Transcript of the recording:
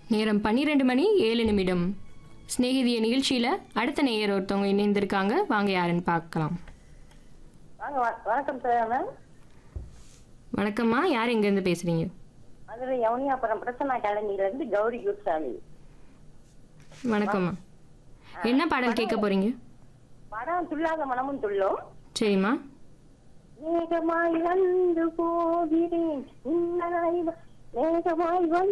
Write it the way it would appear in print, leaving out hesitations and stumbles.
நேரம் 12 மணி 7 நிமிடம். சிநேகிதிய நிகழ்ச்சியில அடுத்த நேயர் ஒருத்தவங்க இணைந்திருக்காங்க. வாங்க யாருன்னு பார்க்கலாம். வாங்க வணக்கம் சார் மேம். வணக்கம்மா, யார் எங்கேருந்து பேசுறீங்க? மதுரை யமுனியாபுரம் பிரசன்னா காலனியிலிருந்து கௌரி குருசாமி. வணக்கம்மா. என்ன பாடல் கேட்க போறீங்க? படம் துள்ளாத மனமும் துள்ளும். சரிம்மா. மேகமாய் வந்து போகிறேன் மேகமாய் வந்து